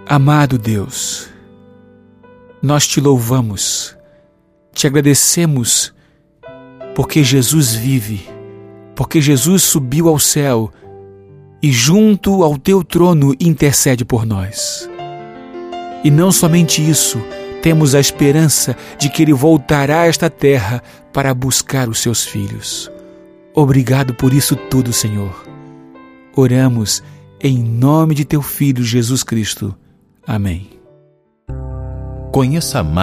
Amado Deus, nós te louvamos, te agradecemos, porque Jesus vive, porque Jesus subiu ao céu e junto ao teu trono intercede por nós. E não somente isso, temos a esperança de que Ele voltará a esta terra para buscar os seus filhos. Obrigado por isso tudo, Senhor. Oramos em nome de teu Filho Jesus Cristo. Amém. Conheça mais